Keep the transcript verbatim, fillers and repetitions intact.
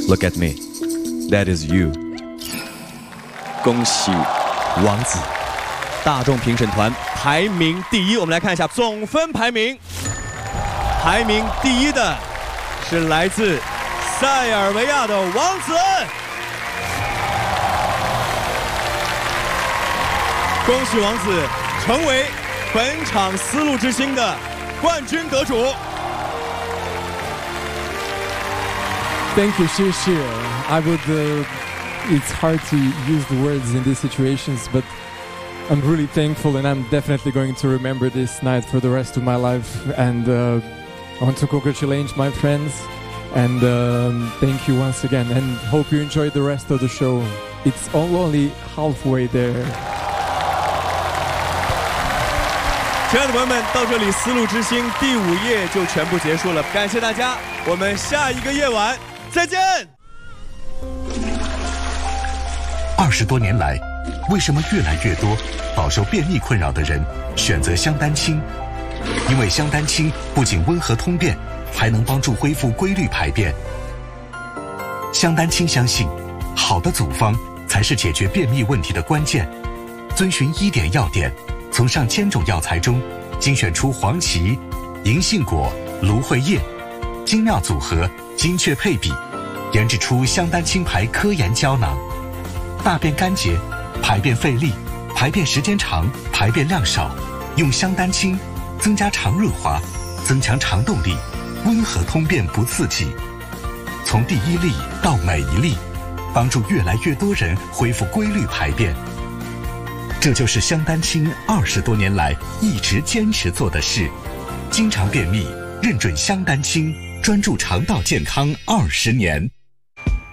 Look at me, that is you。恭喜王子，大众评审团排名第一。我们来看一下总分排名，排名第一的是来自塞尔维亚的王子。恭喜王子成为本场丝路之星的冠军得主。 Thank you, Shir. I would. Uh, it's hard to use the words in these situations, but I'm really thankful, and I'm definitely going to remember this night for the rest of my life. And uh, I want to congratulate my friends, and um, thank you once again. And hope you enjoyed the rest of the show. It's only halfway there. 亲爱的朋友们，到这里丝路之星第五夜就全部结束了，感谢大家，我们下一个夜晚再见。 二十多年来，为什么越来越多饱受便秘困扰的人选择香丹清？因为香丹清不仅温和通便，还能帮助恢复规律排便。香丹清相信，好的组方才是解决便秘问题的关键。遵循医典要点，从上千种药材中精选出黄芪、银杏果、芦荟叶，精妙组合，精确配比，研制出香丹清牌科研胶囊。大便干结、排便费力、排便时间长、排便量少，用香丹清增加肠润滑，增强肠动力，温和通便不刺激。从第一粒到每一粒，帮助越来越多人恢复规律排便。这就是香丹清二十多年来一直坚持做的事。经常便秘，认准香丹清，专注肠道健康二十年。